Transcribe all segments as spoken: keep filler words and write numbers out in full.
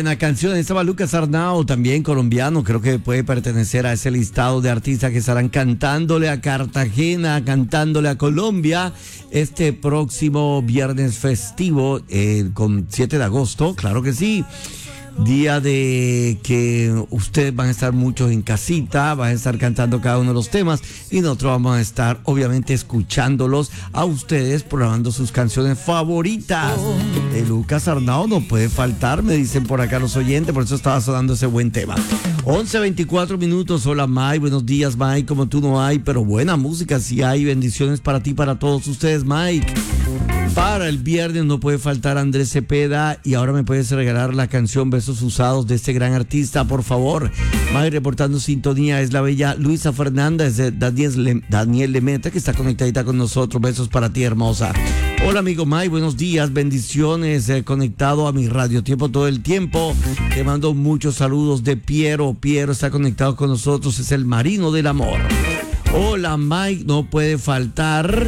buena canción. Estaba Lucas Arnau, también colombiano. Creo que puede pertenecer a ese listado de artistas que estarán cantándole a Cartagena, cantándole a Colombia este próximo viernes festivo, eh, con siete de agosto. Claro que sí. Día de que ustedes van a estar muchos en casita, van a estar cantando cada uno de los temas y nosotros vamos a estar obviamente escuchándolos a ustedes, programando sus canciones favoritas. De Lucas Arnau no puede faltar, me dicen por acá los oyentes, por eso estaba sonando ese buen tema. once veinticuatro minutos, hola May, buenos días Mike, como tú no hay, pero buena música sí hay, bendiciones para ti, para todos ustedes Mike. Para el viernes no puede faltar Andrés Cepeda y ahora me puedes regalar la canción Besos Usados de este gran artista, por favor. May, reportando sintonía, es la bella Luisa Fernanda, es de Daniel, Le- Daniel Lemeta, que está conectadita con nosotros. Besos para ti, hermosa. Hola amigo May, buenos días, bendiciones, eh, conectado a mi radio tiempo todo el tiempo. Te mando muchos saludos de Piero. Piero está conectado con nosotros, es el marino del amor. Hola May, no puede faltar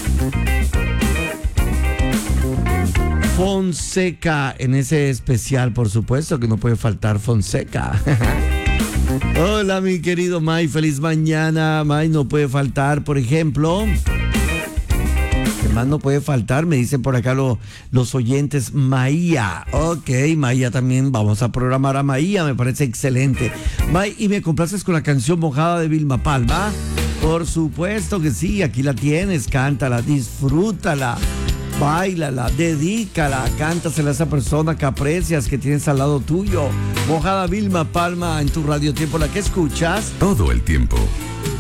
Fonseca en ese especial, por supuesto que no puede faltar Fonseca. Hola mi querido May, feliz mañana. May, no puede faltar, por ejemplo, ¿qué más no puede faltar? Me dicen por acá lo, los oyentes, Maía. Ok, Maía también, vamos a programar a Maía, me parece excelente. May, y me complaces con la canción Mojada de Vilma Palma. Por supuesto que sí, aquí la tienes, cántala, disfrútala. Báilala, dedícala, cántasela a esa persona que aprecias, que tienes al lado tuyo. Mojada Vilma Palma en tu radio tiempo, la que escuchas todo el tiempo.